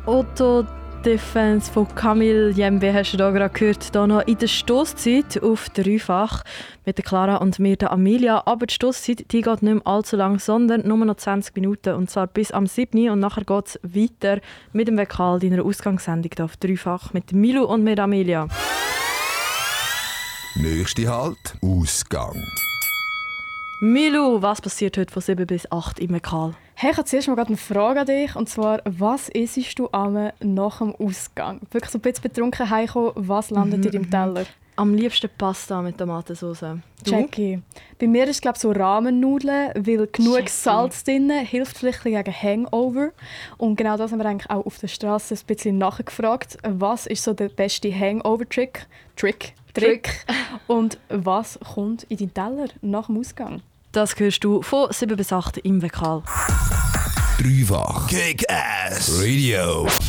Autodefense von Camille Jembe hast du da gerade gehört. Hier noch in der Stosszeit auf dreifach mit der Clara und mir, der Amelia. Aber die Stosszeit die geht nicht mehr allzu lang, sondern nur noch 20 Minuten. Und zwar bis am 7. Und nachher geht es weiter mit dem Vokal deiner Ausgangssendung hier auf dreifach mit Milu und mir, Amelia. Nächste Halt, Ausgang. Milu, was passiert heute von 7 bis 8 im Vokal? Hey, ich habe zuerst mal gerade eine Frage an dich. Und zwar, was isst du nach dem Ausgang? Wirklich so ein bisschen betrunken heimkommen, was landet dir im Teller? Am liebsten Pasta mit Tomatensauce. Jackie. Bei mir ist es so Rahmennudeln, weil genug Jackie. Salz drin hilft vielleicht gegen Hangover. Und genau das haben wir eigentlich auch auf der Straße ein bisschen nachgefragt. Was ist so der beste Hangover-Trick? Trick. Und was kommt in deinen Teller nach dem Ausgang? Das hörst du von 7 bis 8 im Vokal. Dreifach Kick-Ass Radio.